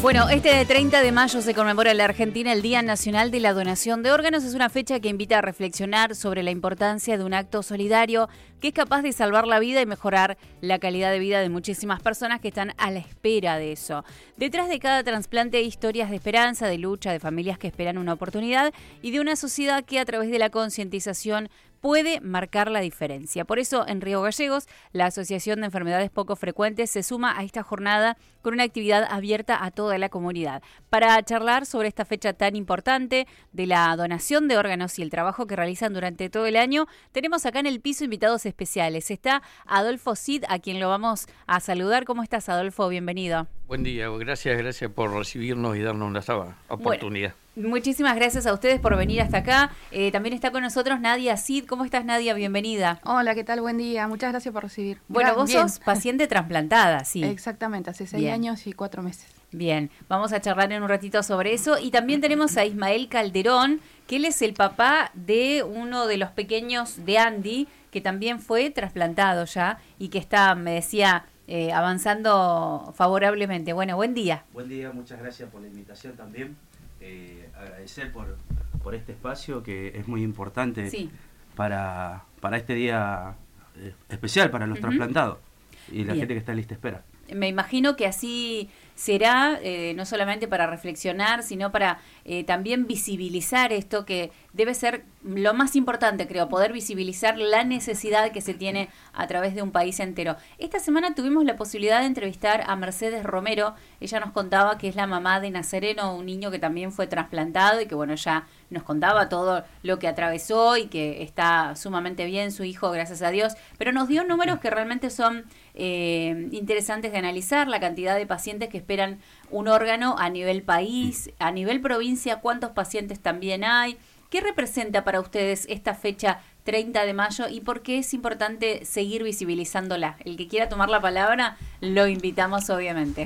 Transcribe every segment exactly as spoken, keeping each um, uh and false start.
Bueno, este treinta de mayo se conmemora en la Argentina el Día Nacional de la Donación de Órganos. Es una fecha que invita a reflexionar sobre la importancia de un acto solidario que es capaz de salvar la vida y mejorar la calidad de vida de muchísimas personas que están a la espera de eso. Detrás de cada trasplante hay historias de esperanza, de lucha, de familias que esperan una oportunidad y de una sociedad que a través de la concientización puede marcar la diferencia. Por eso, en Río Gallegos, la Asociación de Enfermedades Poco Frecuentes se suma a esta jornada con una actividad abierta a toda la comunidad. Para charlar sobre esta fecha tan importante de la donación de órganos y el trabajo que realizan durante todo el año, tenemos acá en el piso invitados especiales. Está Adolfo Cid, a quien lo vamos a saludar. ¿Cómo estás, Adolfo? Bienvenido. Buen día, gracias, gracias por recibirnos y darnos esta oportunidad. Bueno, muchísimas gracias a ustedes por venir hasta acá. Eh, también está con nosotros Nadia Cid. ¿Cómo estás, Nadia? Bienvenida. Hola, ¿qué tal? Buen día. Muchas gracias por recibir. Bueno, vos Bien. sos paciente trasplantada, sí. Exactamente, hace seis Bien. años y cuatro meses. Bien, vamos a charlar en un ratito sobre eso. Y también tenemos a Ismael Calderón, que él es el papá de uno de los pequeños de Andy, que también fue trasplantado ya y que está, me decía, eh, avanzando favorablemente. Bueno, buen día. Buen día, muchas gracias por la invitación también. Eh, agradecer por, por este espacio que es muy importante sí. para, para este día eh, especial para los uh-huh. trasplantados y la Bien. gente que está en lista de espera. Me imagino que así será, eh, no solamente para reflexionar, sino para eh, también visibilizar esto que debe ser lo más importante, creo, poder visibilizar la necesidad que se tiene a través de un país entero. Esta semana tuvimos la posibilidad de entrevistar a Mercedes Romero. Ella nos contaba que es la mamá de Nazareno, un niño que también fue trasplantado y que, bueno, ya nos contaba todo lo que atravesó y que está sumamente bien su hijo, gracias a Dios. Pero nos dio números que realmente son eh, interesantes de analizar, la cantidad de pacientes que esperan un órgano a nivel país, a nivel provincia, cuántos pacientes también hay. ¿Qué representa para ustedes esta fecha treinta de mayo y por qué es importante seguir visibilizándola? El que quiera tomar la palabra, lo invitamos obviamente.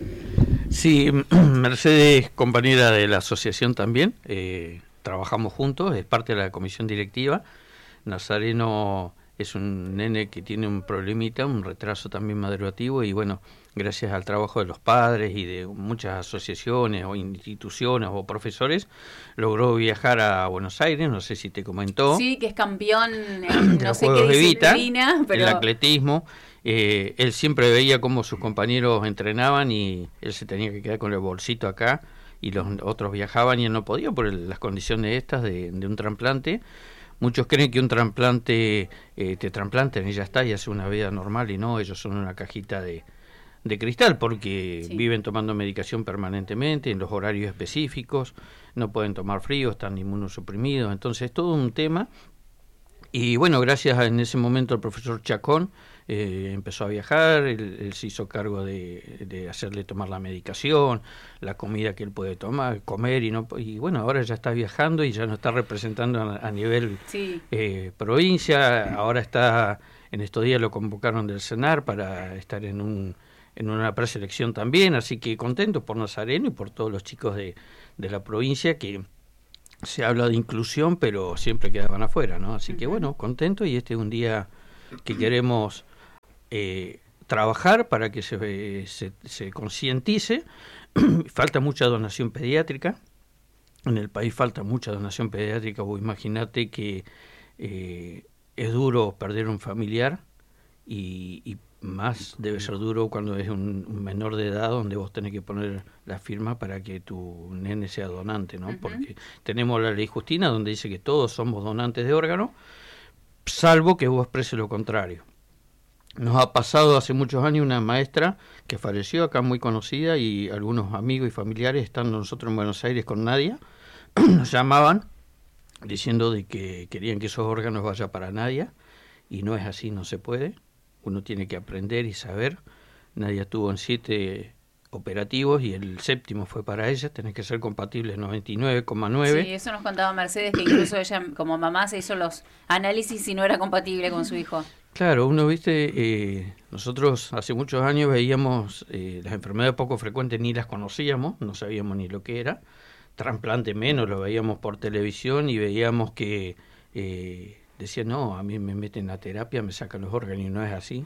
Sí, Mercedes, compañera de la asociación también, eh, trabajamos juntos, es parte de la comisión directiva. Nazareno es un nene que tiene un problemita, un retraso también madurativo y bueno, gracias al trabajo de los padres y de muchas asociaciones o instituciones o profesores, logró viajar a Buenos Aires, no sé si te comentó. Sí, que es campeón en de no los sé Juegos qué de Vita, disciplina, pero... el atletismo. Eh, él siempre veía cómo sus compañeros entrenaban y él se tenía que quedar con el bolsito acá y los otros viajaban y él no podía por el, las condiciones estas de, de un trasplante. Muchos creen que un trasplante eh, te trasplantan y ya está y hace una vida normal y no, ellos son una cajita de, de cristal porque sí. viven tomando medicación permanentemente en los horarios específicos, no pueden tomar frío, están inmunosuprimidos, entonces todo un tema. Y bueno, gracias a, en ese momento al profesor Chacón eh, empezó a viajar, él, él se hizo cargo de, de hacerle tomar la medicación, la comida que él puede tomar, comer y no y bueno, ahora ya está viajando y ya nos está representando a, a nivel sí. eh, provincia, ahora está, en estos días lo convocaron del CENAR para estar en un en una preselección también, así que contentos por Nazareno y por todos los chicos de, de la provincia que se habla de inclusión, pero siempre quedaban afuera, ¿no? Así uh-huh. que bueno, contento y este es un día que queremos eh, trabajar para que se, se, se concientice. Falta mucha donación pediátrica, en el país falta mucha donación pediátrica, vos imaginate que eh, es duro perder un familiar y, y más debe ser duro cuando es un, un menor de edad donde vos tenés que poner la firma para que tu nene sea donante, ¿no? Uh-huh. Porque tenemos la ley Justina donde dice que todos somos donantes de órganos, salvo que vos expreses lo contrario. Nos ha pasado hace muchos años una maestra que falleció acá muy conocida y algunos amigos y familiares estando nosotros en Buenos Aires con Nadia, nos llamaban diciendo de que querían que esos órganos vayan para Nadia y no es así, no se puede. Uno tiene que aprender y saber. Nadia estuvo en siete operativos y el séptimo fue para ella. Tenés que ser compatibles noventa y nueve coma nueve. Sí, eso nos contaba Mercedes, que incluso ella como mamá se hizo los análisis y no era compatible con su hijo. Claro, uno, viste, eh, nosotros hace muchos años veíamos eh, las enfermedades poco frecuentes, ni las conocíamos, no sabíamos ni lo que era. Trasplante menos, lo veíamos por televisión y veíamos que... Eh, decía, no, a mí me meten a terapia, me sacan los órganos y no es así.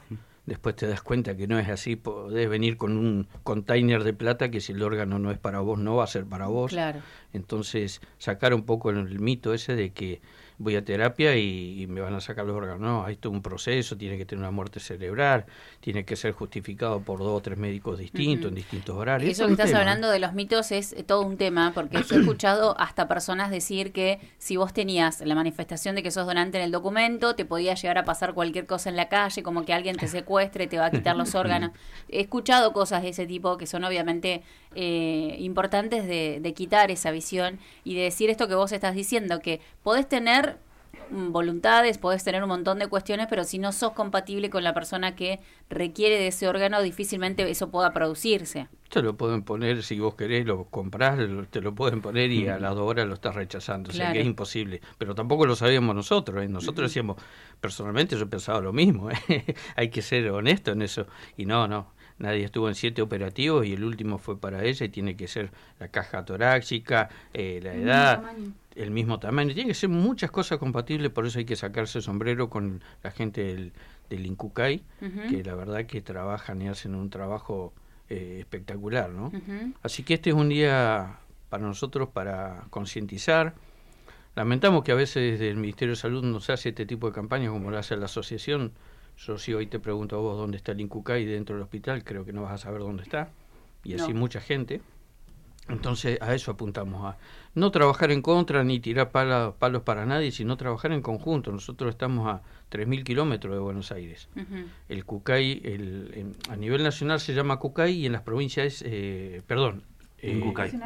después te das cuenta que no es así, podés venir con un container de plata que si el órgano no es para vos, no va a ser para vos. Claro. Entonces, sacar un poco el, el mito ese de que voy a terapia y, y me van a sacar los órganos. No, hay todo un proceso, tiene que tener una muerte cerebral, tiene que ser justificado por dos o tres médicos distintos, uh-huh. en distintos horarios. Eso que estás tema. hablando de los mitos es todo un tema, porque yo he escuchado hasta personas decir que si vos tenías la manifestación de que sos donante en el documento, te podía llegar a pasar cualquier cosa en la calle, como que alguien te secuestre, te va a quitar los órganos. He escuchado cosas de ese tipo que son obviamente eh, importantes de, de quitar esa visión y de decir esto que vos estás diciendo, que podés tener voluntades, podés tener un montón de cuestiones, pero si no sos compatible con la persona que requiere de ese órgano, difícilmente eso pueda producirse. Te lo pueden poner, si vos querés, lo comprás, te lo pueden poner y a las dos horas lo estás rechazando. Claro. O sea que es imposible. Pero tampoco lo sabíamos nosotros. ¿eh? Nosotros uh-huh. decíamos, personalmente yo pensaba lo mismo. ¿eh? Hay que ser honesto en eso. Y no, no. Nadie estuvo en siete operativos y el último fue para ella y tiene que ser la caja torácica, eh, la edad, el mismo tamaño. Tiene que ser muchas cosas compatibles, por eso hay que sacarse el sombrero con la gente del, del INCUCAI, uh-huh. que la verdad que trabajan y hacen un trabajo eh, espectacular, ¿no? Uh-huh. Así que este es un día para nosotros para concientizar. Lamentamos que a veces desde el Ministerio de Salud no se hace este tipo de campañas como lo hace la asociación. Yo si hoy te pregunto a vos dónde está el INCUCAI dentro del hospital, creo que no vas a saber dónde está, y así no. mucha gente. Entonces a eso apuntamos, a no trabajar en contra ni tirar pala, palos para nadie, sino trabajar en conjunto. Nosotros estamos a tres mil kilómetros de Buenos Aires. Uh-huh. El CUCAI, el, en, a nivel nacional se llama CUCAI y en las provincias, eh, perdón, eh,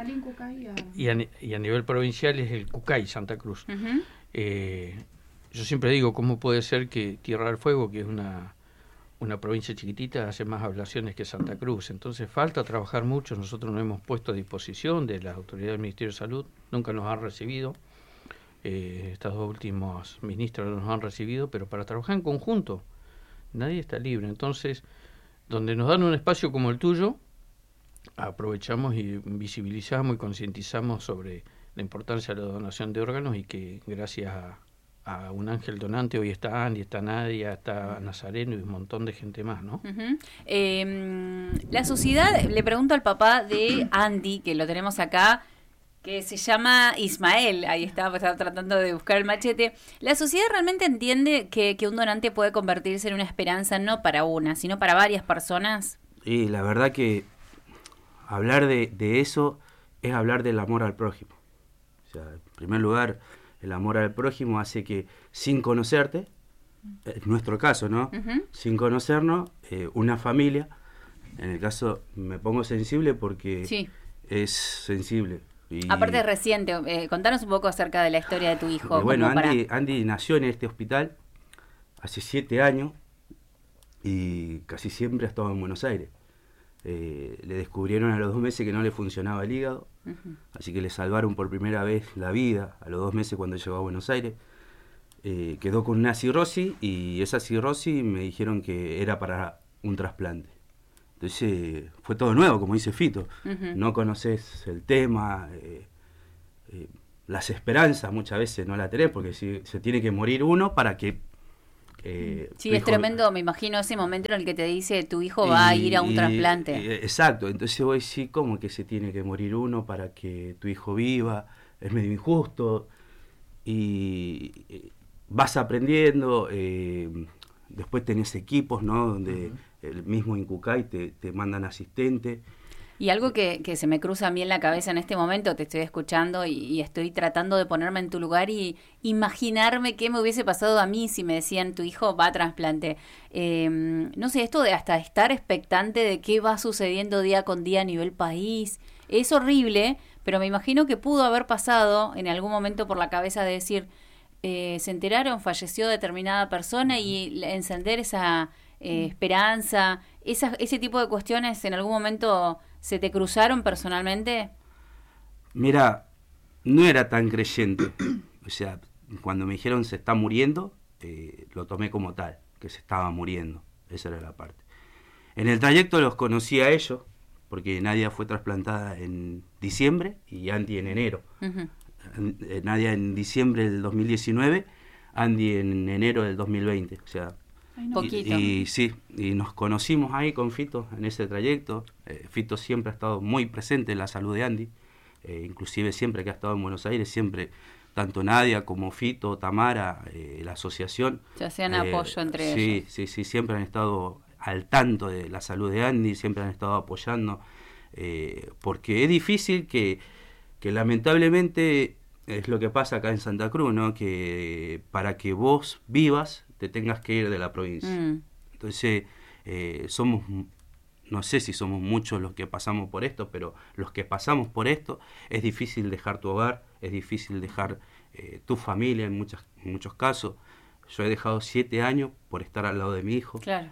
y, a, y a nivel provincial es el CUCAI Santa Cruz. Uh-huh. eh, Yo siempre digo, ¿cómo puede ser que Tierra del Fuego, que es una, una provincia chiquitita, hace más ablaciones que Santa Cruz? Entonces falta trabajar mucho. Nosotros nos hemos puesto a disposición de las autoridades del Ministerio de Salud. Nunca nos han recibido. Eh, estas dos últimas ministras no nos han recibido, pero para trabajar en conjunto. Nadie está libre. Entonces, donde nos dan un espacio como el tuyo, aprovechamos y visibilizamos y concientizamos sobre la importancia de la donación de órganos y que gracias a a un ángel donante, hoy está Andy, está Nadia, está Nazareno y un montón de gente más, ¿no? Uh-huh. Eh, la sociedad, le pregunto al papá de Andy, que lo tenemos acá, que se llama Ismael, ahí estaba, estaba tratando de buscar el machete. ¿La sociedad realmente entiende que, que un donante puede convertirse en una esperanza no para una, sino para varias personas? Y la verdad que hablar de, de eso es hablar del amor al prójimo. O sea, en primer lugar, el amor al prójimo hace que sin conocerte, en nuestro caso, ¿no? Uh-huh. Sin conocernos, eh, una familia, en el caso me pongo sensible porque sí. es sensible. Y aparte es reciente, eh, contanos un poco acerca de la historia de tu hijo. Eh, bueno, Andy, para... Andy nació en este hospital hace siete años y casi siempre ha estado en Buenos Aires. Eh, le descubrieron a los dos meses que no le funcionaba el hígado, uh-huh. así que le salvaron por primera vez la vida a los dos meses cuando llegó a Buenos Aires. Eh, quedó con una cirrosis y esa cirrosis me dijeron que era para un trasplante. Entonces fue todo nuevo, como dice Fito. Uh-huh. No conoces el tema, eh, eh, las esperanzas muchas veces no la tenés porque si, se tiene que morir uno para que Eh, sí, es hijo, tremendo, me imagino ese momento en el que te dice tu hijo va y, a ir a un y, trasplante. Y, exacto, entonces vos decís, ¿cómo que se tiene que morir uno para que tu hijo viva? Es medio injusto. Y eh, vas aprendiendo, eh, después tenés equipos, ¿no? Donde uh-huh. el mismo INCUCAI te, te mandan asistentes. Y algo que, que se me cruza a mí en la cabeza en este momento, te estoy escuchando y, y estoy tratando de ponerme en tu lugar y imaginarme qué me hubiese pasado a mí si me decían tu hijo va a trasplante. Eh, no sé, esto de hasta estar expectante de qué va sucediendo día con día a nivel país, es horrible, pero me imagino que pudo haber pasado en algún momento por la cabeza de decir, eh, se enteraron, falleció determinada persona y encender esa eh, esperanza, esa, ese tipo de cuestiones en algún momento... ¿Se te cruzaron personalmente? Mira, no era tan creyente. O sea, cuando me dijeron se está muriendo, eh, lo tomé como tal, que se estaba muriendo. Esa era la parte. En el trayecto los conocí a ellos, porque Nadia fue trasplantada en diciembre y Andy en enero. Uh-huh. Nadia en diciembre del dos mil diecinueve, Andy en enero del dos mil veinte. O sea, Ay, no. Poquito. Y, y sí, y nos conocimos ahí con Fito en ese trayecto. Eh, Fito siempre ha estado muy presente en la salud de Andy, eh, inclusive siempre que ha estado en Buenos Aires, siempre, tanto Nadia como Fito, Tamara, eh, la asociación. Se hacían eh, apoyo entre sí, ellos. Sí, sí, siempre han estado al tanto de la salud de Andy, siempre han estado apoyando, eh, porque es difícil que, que lamentablemente es lo que pasa acá en Santa Cruz, ¿no? Que para que vos vivas te tengas que ir de la provincia. Mm. Entonces, eh, somos, no sé si somos muchos los que pasamos por esto, pero los que pasamos por esto, es difícil dejar tu hogar, es difícil dejar eh, tu familia en, muchas, en muchos casos. Yo he dejado siete años por estar al lado de mi hijo. Claro.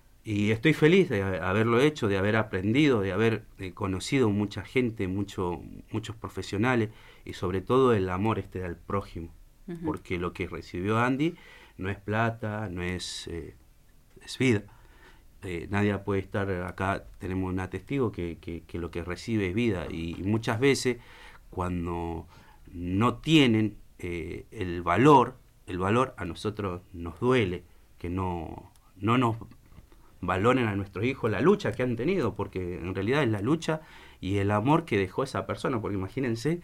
Y estoy feliz de haberlo hecho, de haber aprendido, de haber eh, conocido mucha gente, mucho, muchos profesionales y sobre todo el amor este al prójimo. Uh-huh. Porque lo que recibió Andy no es plata, no es, eh, es vida. Eh, nadie puede estar acá, tenemos un testigo que, que, que lo que recibe es vida. Y, y muchas veces cuando no tienen eh, el valor, el valor a nosotros nos duele, que no, no nos valoren a nuestros hijos la lucha que han tenido, porque en realidad es la lucha y el amor que dejó esa persona, porque imagínense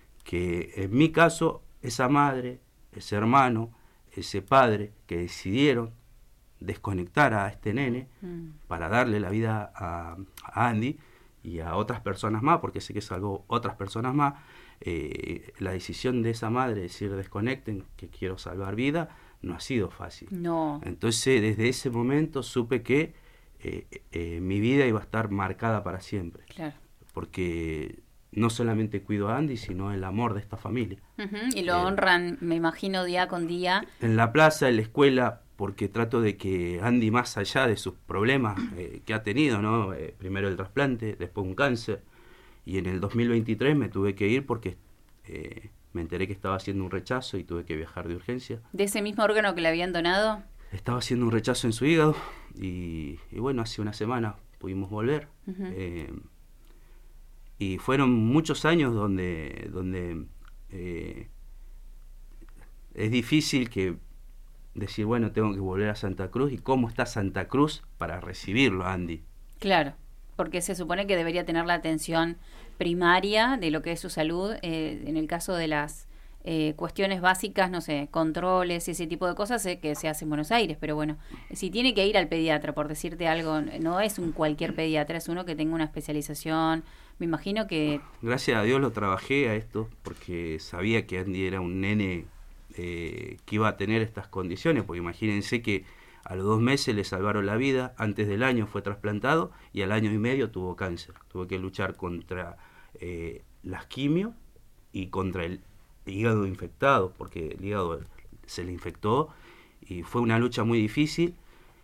que en mi caso, esa madre, ese hermano, ese padre que decidieron desconectar a este nene mm. para darle la vida a, a Andy y a otras personas más, porque sé que salvó otras personas más, eh, la decisión de esa madre de decir desconecten, que quiero salvar vida, no ha sido fácil. No. Entonces, desde ese momento supe que eh, eh, mi vida iba a estar marcada para siempre. Claro. Porque no solamente cuido a Andy, sino el amor de esta familia. Uh-huh. Y lo eh, honran, me imagino, día con día. En la plaza, en la escuela, porque trato de que Andy, más allá de sus problemas eh, que ha tenido, ¿no? Eh, primero el trasplante, después un cáncer, y en el dos mil veintitrés me tuve que ir porque... Eh, me enteré que estaba haciendo un rechazo y tuve que viajar de urgencia. ¿De ese mismo órgano que le habían donado? Estaba haciendo un rechazo en su hígado y, y bueno, hace una semana pudimos volver. Uh-huh. Eh, y fueron muchos años donde, donde eh, es difícil que decir, bueno, tengo que volver a Santa Cruz. ¿Y cómo está Santa Cruz para recibirlo, Andy? Claro, porque se supone que debería tener la atención primaria de lo que es su salud, eh, en el caso de las eh, cuestiones básicas, no sé, controles y ese tipo de cosas, sé que se hace en Buenos Aires, pero bueno, si tiene que ir al pediatra, por decirte algo, no es un cualquier pediatra, es uno que tenga una especialización, me imagino que... Gracias a Dios lo trabajé a esto, porque sabía que Andy era un nene eh, que iba a tener estas condiciones, porque imagínense que a los dos meses le salvaron la vida, antes del año fue trasplantado y al año y medio tuvo cáncer. Tuvo que luchar contra eh, las quimio y contra el hígado infectado, porque el hígado se le infectó y fue una lucha muy difícil.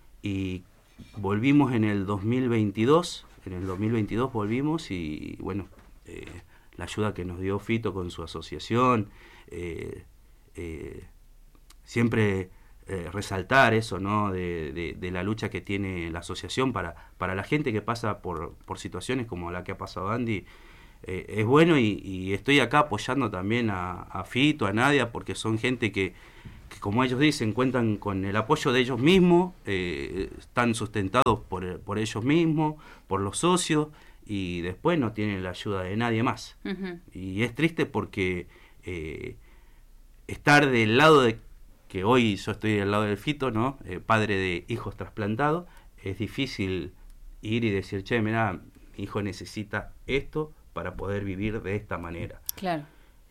Y volvimos en el dos mil veintidós, en el dos mil veintidós volvimos y bueno, eh, la ayuda que nos dio Fito con su asociación, eh, eh, siempre... Eh, resaltar eso, ¿no? De, de, de la lucha que tiene la asociación para, para la gente que pasa por, por situaciones como la que ha pasado Andy. Eh, es bueno y, y estoy acá apoyando también a, a Fito, a Nadia, porque son gente que, que, como ellos dicen, cuentan con el apoyo de ellos mismos, eh, están sustentados por, por ellos mismos, por los socios, y después no tienen la ayuda de nadie más. Uh-huh. Y es triste porque eh, estar del lado de que hoy yo estoy al lado del Fito, ¿no? Eh, padre de hijos trasplantados, es difícil ir y decir, che, mirá, mi hijo necesita esto para poder vivir de esta manera. Claro.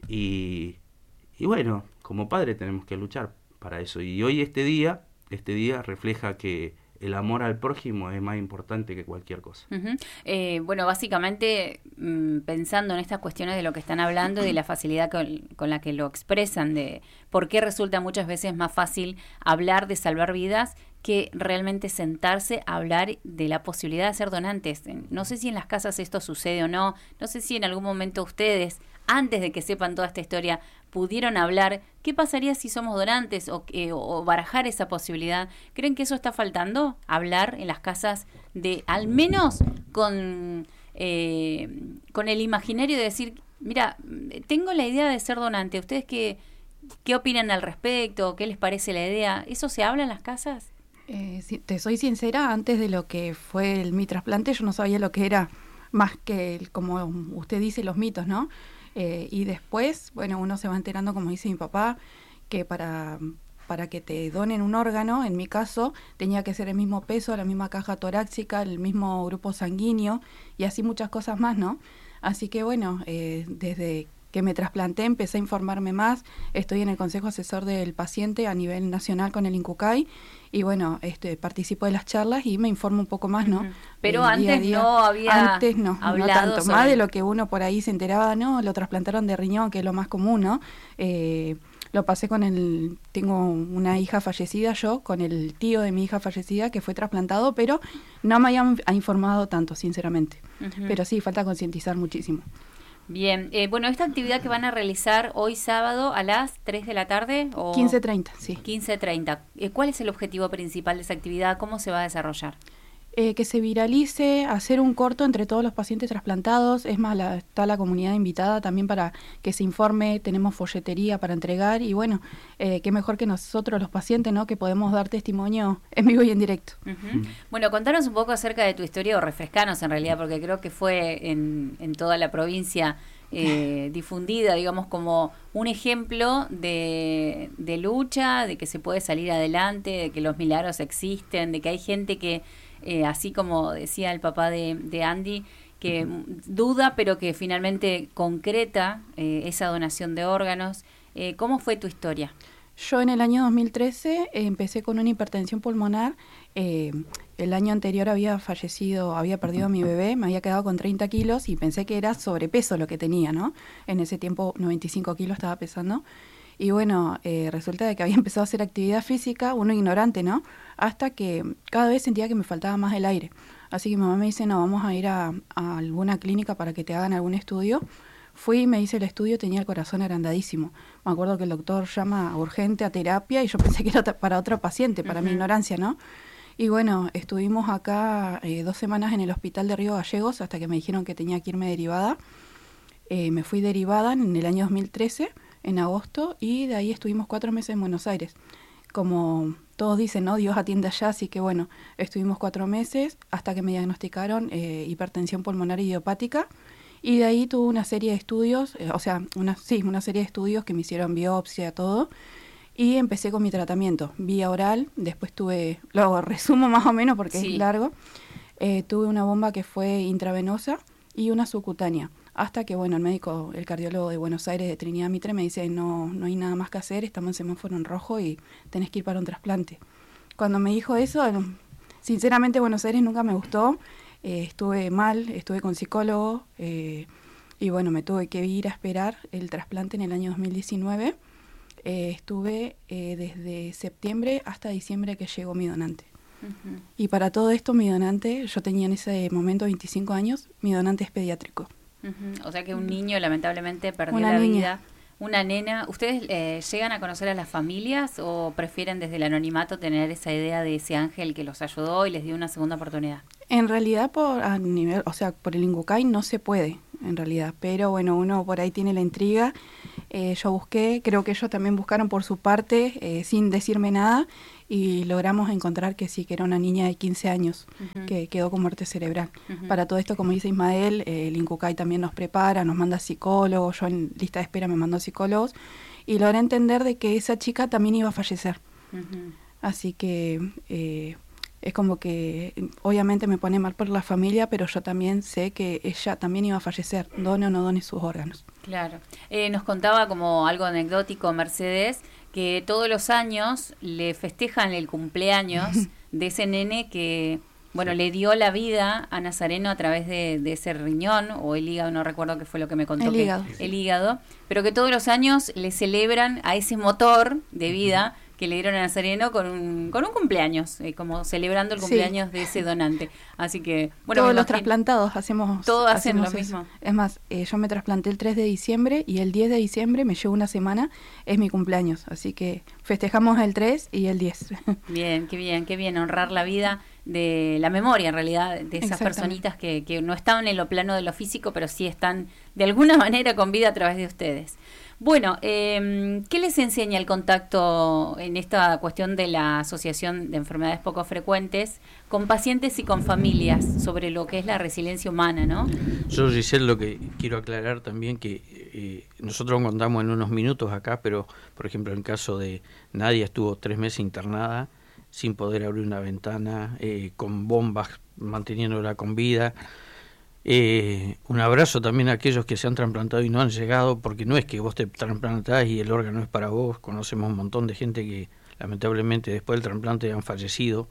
Y, y bueno, como padre tenemos que luchar para eso. Y hoy este día, este día refleja que el amor al prójimo es más importante que cualquier cosa. Uh-huh. Eh, bueno, básicamente mmm, pensando en estas cuestiones de lo que están hablando y de la facilidad con, con la que lo expresan, de por qué resulta muchas veces más fácil hablar de salvar vidas que realmente sentarse a hablar de la posibilidad de ser donantes. No sé si en las casas esto sucede o no, no sé si en algún momento ustedes, antes de que sepan toda esta historia, pudieron hablar qué pasaría si somos donantes o, eh, o barajar esa posibilidad. ¿Creen que eso está faltando? Hablar en las casas de, al menos con, eh, con el imaginario de decir, mira, tengo la idea de ser donante, ¿ustedes qué, qué opinan al respecto? ¿Qué les parece la idea? ¿Eso se habla en las casas? Eh, si, te soy sincera, antes de lo que fue el, mi trasplante, yo no sabía lo que era más que, el, como usted dice, los mitos, ¿no? Eh, y después, bueno, uno se va enterando, como dice mi papá, que para, para que te donen un órgano, en mi caso, tenía que ser el mismo peso, la misma caja torácica, el mismo grupo sanguíneo y así muchas cosas más, ¿no? Así que bueno, eh, desde que me trasplanté empecé a informarme más, estoy en el Consejo Asesor del Paciente a nivel nacional con el INCUCAI y bueno, este, participo de las charlas y me informo un poco más, ¿no? Uh-huh. Pero eh, antes día a día. no había Antes no, no tanto, sobre... más de lo que uno por ahí se enteraba, ¿no? Lo trasplantaron de riñón, que es lo más común, ¿no? Eh, lo pasé con el, tengo una hija fallecida yo, con el tío de mi hija fallecida que fue trasplantado, pero no me habían informado tanto, sinceramente. Uh-huh. Pero sí, falta concientizar muchísimo. Bien, eh, bueno, esta actividad que van a realizar hoy sábado a las tres de la tarde o quince treinta, sí. quince treinta. Eh, ¿Cuál es el objetivo principal de esa actividad? ¿Cómo se va a desarrollar? Eh, que se viralice, hacer un corto entre todos los pacientes trasplantados. Es más, la, está la comunidad invitada también para que se informe. Tenemos folletería para entregar y bueno, eh, qué mejor que nosotros los pacientes, ¿no? Que podemos dar testimonio en vivo y en directo. Uh-huh. Bueno, contanos un poco acerca de tu historia, o refrescanos en realidad, porque creo que fue en, en toda la provincia eh, difundida, digamos, como un ejemplo de, de lucha, de que se puede salir adelante, de que los milagros existen, de que hay gente que Eh, así como decía el papá de, de Andy, que duda, pero que finalmente concreta eh, esa donación de órganos. Eh, ¿Cómo fue tu historia? Yo en el año dos mil trece eh, empecé con una hipertensión pulmonar. Eh, el año anterior había fallecido, había perdido a mi bebé, me había quedado con treinta kilos y pensé que era sobrepeso lo que tenía, ¿no? En ese tiempo noventa y cinco kilos estaba pesando. Y bueno, eh, resulta de que había empezado a hacer actividad física, uno ignorante, ¿no? Hasta que cada vez sentía que me faltaba más el aire. Así que mi mamá me dice, no, vamos a ir a, a alguna clínica para que te hagan algún estudio. Fui, me hice el estudio, tenía el corazón agrandadísimo. Me acuerdo que el doctor llama urgente a terapia y yo pensé que era para otro paciente, para uh-huh. mi ignorancia, ¿no? Y bueno, estuvimos acá eh, dos semanas en el hospital de Río Gallegos hasta que me dijeron que tenía que irme derivada. Eh, me fui derivada en el año dos mil trece, en agosto, y de ahí estuvimos cuatro meses en Buenos Aires. Como todos dicen, ¿no? Dios atiende allá, así que bueno, estuvimos cuatro meses hasta que me diagnosticaron eh, hipertensión pulmonar idiopática, y de ahí tuve una serie de estudios, eh, o sea, una, sí, una serie de estudios que me hicieron biopsia, todo, y empecé con mi tratamiento, vía oral, después tuve, lo resumo más o menos porque sí. es largo, eh, tuve una bomba que fue intravenosa y una subcutánea. Hasta que, bueno, el médico, el cardiólogo de Buenos Aires, de Trinidad Mitre, me dice, no, no hay nada más que hacer, estamos en semáforo en rojo y tenés que ir para un trasplante. Cuando me dijo eso, sinceramente Buenos Aires nunca me gustó, eh, estuve mal, estuve con psicólogo, eh, y bueno, me tuve que ir a esperar el trasplante en el año dos mil diecinueve. Eh, estuve eh, desde septiembre hasta diciembre que llegó mi donante. Uh-huh. Y para todo esto, mi donante, yo tenía en ese momento veinticinco años, mi donante es pediátrico. Uh-huh. O sea que un niño lamentablemente perdió una la niña. vida. Una nena. ¿Ustedes eh, llegan a conocer a las familias o prefieren desde el anonimato tener esa idea de ese ángel que los ayudó y les dio una segunda oportunidad? En realidad por a nivel, o sea, por el INCUCAI no se puede, en realidad, pero bueno, uno por ahí tiene la intriga. Eh, yo busqué, creo que ellos también buscaron por su parte, eh, sin decirme nada, y logramos encontrar que sí, que era una niña de quince años, uh-huh. que quedó con muerte cerebral. Uh-huh. Para todo esto, como dice Ismael, eh, el INCUCAI también nos prepara, nos manda psicólogos, yo en lista de espera me mandó psicólogos, y logré entender de que esa chica también iba a fallecer. Uh-huh. Así que eh, es como que obviamente me pone mal por la familia, pero yo también sé que ella también iba a fallecer, done o no done sus órganos. Claro. Eh, nos contaba como algo anecdótico Mercedes, que todos los años le festejan el cumpleaños de ese nene que, bueno, le dio la vida a Nazareno a través de, de ese riñón o el hígado, no recuerdo qué fue lo que me contó. El que, hígado. El hígado, pero que todos los años le celebran a ese motor de vida que le dieron a Nazareno con un, con un cumpleaños, eh, como celebrando el cumpleaños sí. de ese donante. Así que, bueno. Todos los trasplantados hacemos Todos hacen hacemos lo eso. mismo. Es más, eh, yo me trasplanté el tres de diciembre y el diez de diciembre, me llevo una semana, es mi cumpleaños. Así que festejamos el tres y el diez. Bien, qué bien, qué bien, honrar la vida de la memoria, en realidad, de esas Exactamente. personitas que, que no están en lo plano de lo físico, pero sí están de alguna manera con vida a través de ustedes. Bueno, eh, ¿qué les enseña el contacto en esta cuestión de la Asociación de Enfermedades Poco Frecuentes con pacientes y con familias sobre lo que es la resiliencia humana, ¿no? Yo, Giselle, lo que quiero aclarar también que eh, nosotros contamos en unos minutos acá, pero por ejemplo en el caso de Nadia estuvo tres meses internada sin poder abrir una ventana, eh, con bombas manteniéndola con vida. Eh, un abrazo también a aquellos que se han trasplantado y no han llegado, porque no es que vos te trasplantás y el órgano es para vos. Conocemos un montón de gente que lamentablemente después del trasplante han fallecido.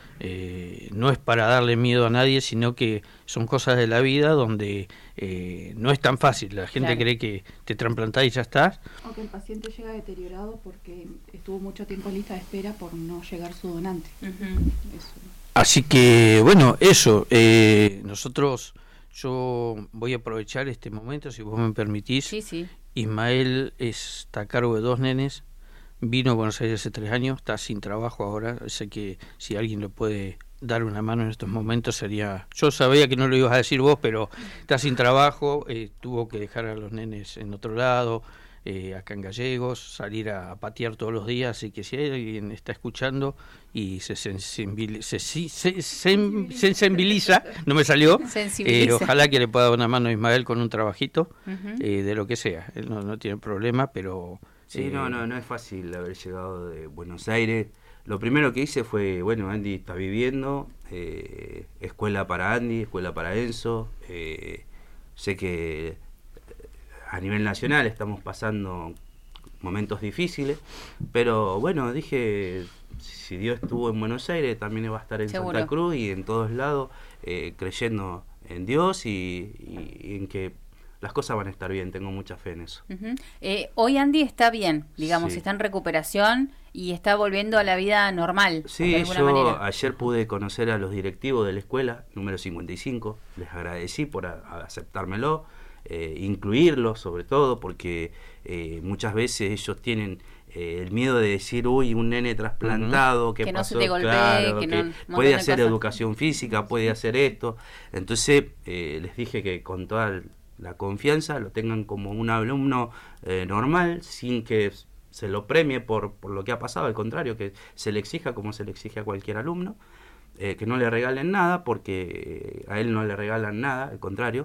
Eh, no es para darle miedo a nadie, sino que son cosas de la vida donde eh, no es tan fácil. La gente Claro. cree que te trasplantás y ya estás. O que el paciente llega deteriorado porque estuvo mucho tiempo en lista de espera por no llegar su donante. Uh-huh. Eso. Así que, bueno, eso. Eh, nosotros, yo voy a aprovechar este momento, si vos me permitís. Sí, sí. Ismael está a cargo de dos nenes. Vino a Buenos Aires hace tres años, está sin trabajo ahora. Sé que si alguien le puede dar una mano en estos momentos sería... Yo sabía que no lo ibas a decir vos, pero está sin trabajo, eh, tuvo que dejar a los nenes en otro lado, eh, acá en Gallegos, salir a, a patear todos los días. Así que si alguien está escuchando y se sensibiliza, se, se, se, se, sensibiliza, no me salió, eh, ojalá que le pueda dar una mano a Ismael con un trabajito, uh-huh. eh, de lo que sea. Él no, no tiene problema, pero... Sí, no, no, no es fácil haber llegado de Buenos Aires. Lo primero que hice fue, bueno, Andy está viviendo, eh, escuela para Andy, escuela para Enzo. Eh, sé que a nivel nacional estamos pasando momentos difíciles, pero bueno, dije, si Dios estuvo en Buenos Aires, también va a estar en Seguro. Santa Cruz y en todos lados, eh, creyendo en Dios y, y, y en que las cosas van a estar bien, tengo mucha fe en eso. Uh-huh. Eh, hoy Andy está bien, digamos, Sí. está en recuperación y está volviendo a la vida normal. Sí, de alguna yo manera. ayer pude conocer a los directivos de la escuela, número cincuenta y cinco, les agradecí por a, a aceptármelo, eh, incluirlos sobre todo, porque eh, muchas veces ellos tienen eh, el miedo de decir, uy, un nene trasplantado, uh-huh. ¿qué que pasó? no se te golpee, claro, que, que no, puede hacer cosas. educación física, puede hacer esto. Entonces eh, les dije que con toda el, la confianza lo tengan como un alumno eh, normal, sin que se lo premie por, por lo que ha pasado, al contrario, que se le exija como se le exige a cualquier alumno, eh, que no le regalen nada, porque a él no le regalan nada, al contrario,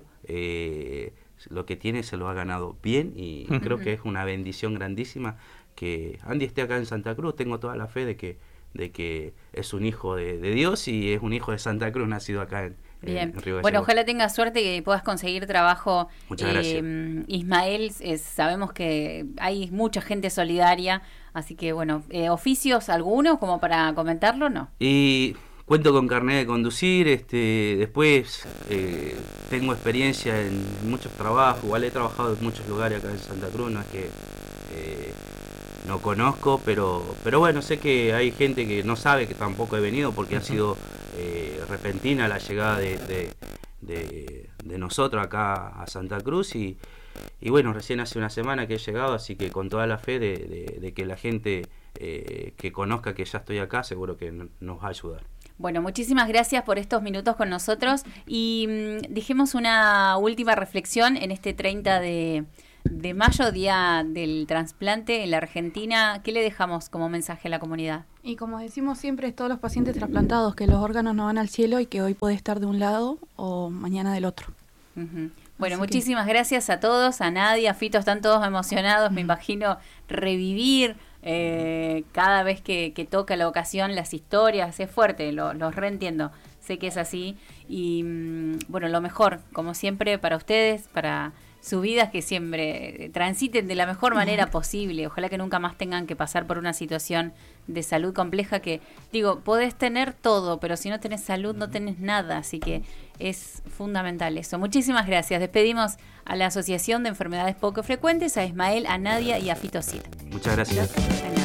eh, lo que tiene se lo ha ganado bien y uh-huh. creo que es una bendición grandísima que Andy esté acá en Santa Cruz. Tengo toda la fe de que, de que es un hijo de, de Dios y es un hijo de Santa Cruz nacido acá en Bien, en Río bueno, ojalá tengas suerte que puedas conseguir trabajo. Muchas gracias. Eh, Ismael, es, sabemos que hay mucha gente solidaria, así que bueno, eh, ¿oficios algunos como para comentarlo, no? Y cuento con carnet de conducir, este, después eh, tengo experiencia en muchos trabajos, igual he trabajado en muchos lugares acá en Santa Cruz, no es que eh, no conozco, pero, pero bueno, sé que hay gente que no sabe que tampoco he venido porque uh-huh. ha sido... Eh, repentina la llegada de, de, de, de nosotros acá a Santa Cruz y, y bueno, recién hace una semana que he llegado, así que con toda la fe de, de, de que la gente eh, que conozca que ya estoy acá seguro que no, nos va a ayudar. Bueno, muchísimas gracias por estos minutos con nosotros y mmm, dejemos una última reflexión en este treinta de mayo, día del trasplante en la Argentina. ¿Qué le dejamos como mensaje a la comunidad? Y como decimos siempre, todos los pacientes trasplantados, que los órganos no van al cielo y que hoy puede estar de un lado o mañana del otro. Uh-huh. Bueno, Así muchísimas que... gracias a todos, a Nadia, a Fito, están todos emocionados, uh-huh. me imagino revivir eh, cada vez que, que toca la ocasión las historias, es fuerte, lo, los reentiendo, sé que es así y mm, bueno, lo mejor, como siempre, para ustedes, para... su vida, que siempre transiten de la mejor manera uh-huh. posible. Ojalá que nunca más tengan que pasar por una situación de salud compleja que, digo, podés tener todo, pero si no tenés salud no tenés nada, así que es fundamental eso. Muchísimas gracias. Despedimos a la Asociación de Enfermedades Poco Frecuentes, a Ismael, a Nadia y a Fito Cid. Muchas gracias. Gracias.